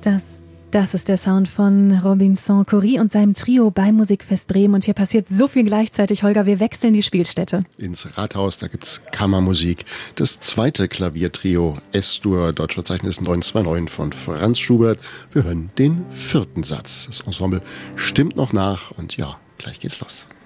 Das ist der Sound von Robinson Cory und seinem Trio beim Musikfest Bremen. Und hier passiert so viel gleichzeitig, Holger. Wir wechseln die Spielstätte. Ins Rathaus, da gibt's Kammermusik. Das zweite Klaviertrio S-Dur, Deutschverzeichnis 929 von Franz Schubert. Wir hören den 4. Satz. Das Ensemble stimmt noch nach und ja, gleich geht's los.